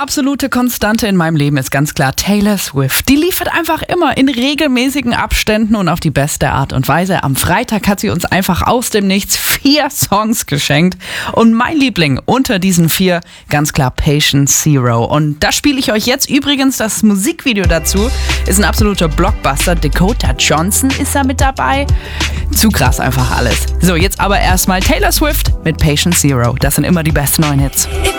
absolute Konstante in meinem Leben ist ganz klar Taylor Swift. Die liefert einfach immer in regelmäßigen Abständen und auf die beste Art und Weise. Am Freitag hat sie uns einfach aus dem Nichts 4 Songs geschenkt. Und mein Liebling unter diesen 4, ganz klar Patient Zero. Und da spiele ich euch jetzt übrigens das Musikvideo dazu. Ist ein absoluter Blockbuster. Dakota Johnson ist da mit dabei. Zu krass einfach alles. So, jetzt aber erstmal Taylor Swift mit Patient Zero. Das sind immer die besten neuen Hits.